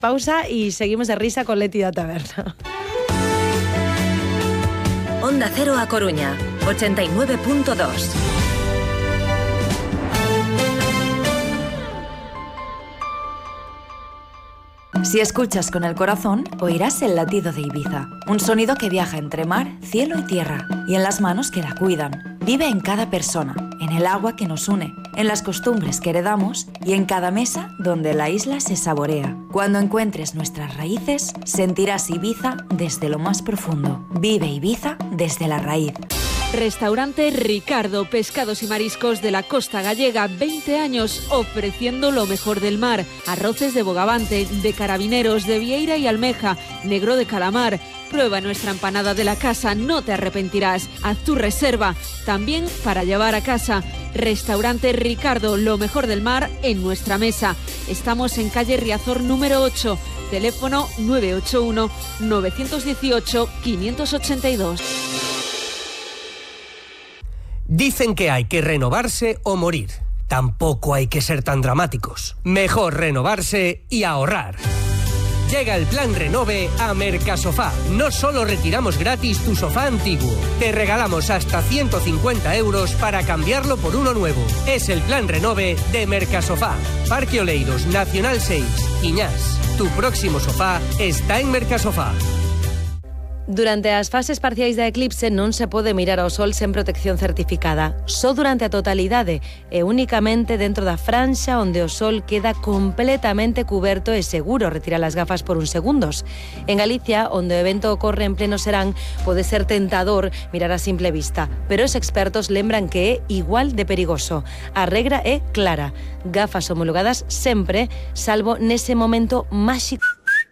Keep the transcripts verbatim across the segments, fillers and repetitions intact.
Pausa y seguimos de risa con Leti da Taberna. Onda Cero A Coruña, ochenta y nueve punto dos. Si escuchas con el corazón, oirás el latido de Ibiza. Un sonido que viaja entre mar, cielo y tierra, y en las manos que la cuidan. Vive en cada persona, en el agua que nos une, en las costumbres que heredamos y en cada mesa donde la isla se saborea. Cuando encuentres nuestras raíces, sentirás Ibiza desde lo más profundo. Vive Ibiza desde la raíz. Restaurante Ricardo, pescados y mariscos de la costa gallega, veinte años ofreciendo lo mejor del mar. Arroces de bogavante, de carabineros, de vieira y almeja, negro de calamar. Prueba nuestra empanada de la casa, no te arrepentirás. Haz tu reserva, también para llevar a casa. Restaurante Ricardo, lo mejor del mar en nuestra mesa. Estamos en calle Riazor número ocho, teléfono nueve ocho uno, nueve uno ocho, cinco ocho dos. Dicen que hay que renovarse o morir. Tampoco hay que ser tan dramáticos. Mejor renovarse y ahorrar. Llega el Plan Renove a Mercasofá. No solo retiramos gratis tu sofá antiguo, te regalamos hasta ciento cincuenta euros para cambiarlo por uno nuevo. Es el Plan Renove de Mercasofá. Parque Oleiros, Nacional seis, Iñás. Tu próximo sofá está en Mercasofá. Durante as fases parciais da eclipse non se pode mirar ao sol sen protección certificada. Só durante a totalidade e únicamente dentro da franxa onde o sol queda completamente cuberto e seguro retirar as gafas por uns segundos. En Galicia, onde o evento ocorre en pleno serán, pode ser tentador mirar a simple vista, pero os expertos lembran que é igual de perigoso. A regra é clara: gafas homologadas sempre, salvo nese momento máxico.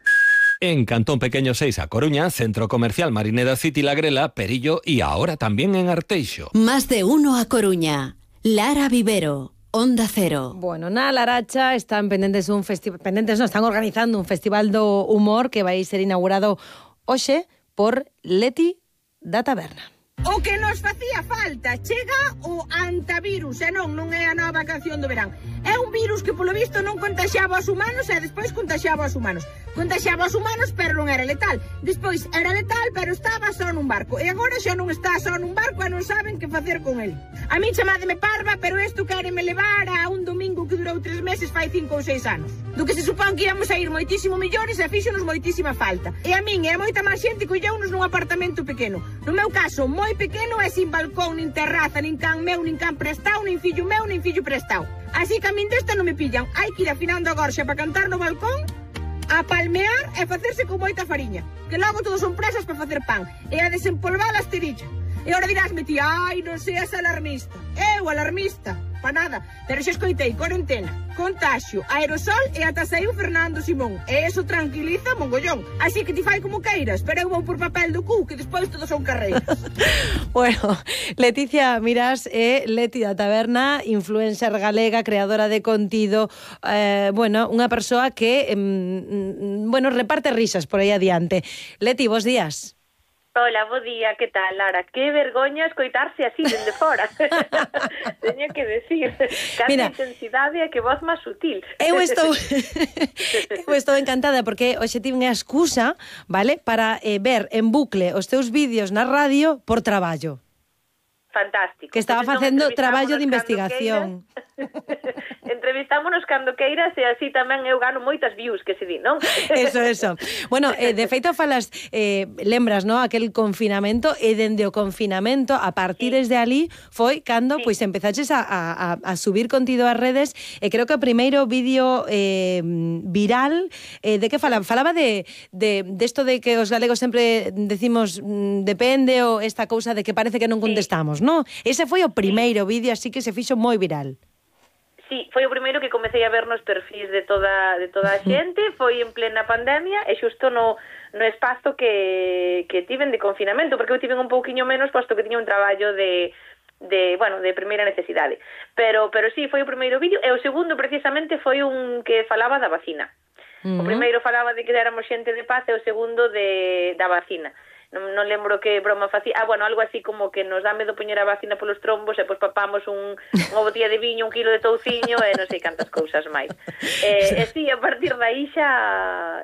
En Cantón Pequeño seis, A Coruña, Centro Comercial Marineda City La Grela, Perillo y ahora también en Arteixo. Más de uno A Coruña. Lara Vivero, Onda Cero. Bueno, na Laracha están pendentes un festival, pendentes no, están organizando un festival do humor que vai ser inaugurado hoxe por Leti da Taberna. O que nos facía falta, chega o antivirus, e non, non é a nova canción do verán. É un virus que polo visto non contaxiaba aos humanos e despois contaxiaba aos humanos. Contaxiaba aos humanos, pero non era letal. Despois era letal, pero estaba só nun barco. E agora xa non está só nun barco e non saben que facer con el. A mí chamádeme parva, pero isto quéreme levar a un domingo que durou tres meses fai cinco ou seis anos. Do que se supón que íamos a ir moitísimo millores e fíxonos moitísima falta. E a min e a moita máis xente colleunos nun apartamento pequeno. No meu caso, moi pequeno e sin balcón, nin terraza, nin can meu, nin can prestao, nin fillo meu, nin fillo prestao. Así que a min desta non me pillan. Hai que ir afinando a gorxa para cantar no balcón, a palmear e facerse con moita fariña. Que logo todos son presas para facer pan. E a desempolvar a esterilla. E ahora dirásme ti, ai, non seas alarmista. Eu, alarmista, pa nada. Pero xa escoitei, cuarentena, contagio, aerosol e ata saiu Fernando Simón. E eso tranquiliza mongollón. Así que ti fai como queiras, pero eu vou por papel do cu, que despois todos son carreiras. Bueno, Leticia Miras é Leti da Taberna, influencer galega, creadora de contido, eh, bueno, unha persoa que, eh, bueno, reparte risas por aí adiante. Leti, bos días. Hola, bo día, que tal, Lara? Que vergoña escoitarse así dende fora. Teño que decir, canta Mira, intensidade e que voz máis sutil. Eu estou eu estou encantada porque hoxe tive unha excusa, vale, para eh, ver en bucle os teus vídeos na radio por traballo. Fantástico. Que estaba Pues facendo entón, traballo de entrevistámonos investigación. Entrevistámonos cando queiras e así tamén eu gano moitas views, que se di, non? Eso, eso. Bueno, eh, de feito falas, eh, lembras, no, aquel confinamento, e dende o confinamento, a partir sí. de ali, foi cando, sí. pois, empezaches a, a, a subir contido ás redes, e creo que o primeiro vídeo eh, viral, eh, de que falaba? Falaba de, de, de esto de que os galegos sempre decimos mm, depende, ou esta cousa de que parece que non contestamos, sí. no? Ese foi o primeiro vídeo, así que se fixo moi viral. Sí, foi o primeiro que comecei a ver nos perfis de toda de toda a xente, foi en plena pandemia e xusto no, no espazo que, que tiven de confinamento, porque eu tiven un pouquiño menos, posto que tiña un traballo de, de, bueno, de primeira necesidade. Pero, pero sí, foi o primeiro vídeo, e o segundo precisamente foi un que falaba da vacina. Uh-huh. O primeiro falaba de que éramos xente de paz e o segundo de, da vacina. Non, non lembro que broma facía. Ah, bueno, algo así como que nos dá medo poñer a vacina polos trombos e pois papamos un, unha botella de viño, un kilo de touciño e non sei cantas cousas máis. E, e sí, a partir de aí xa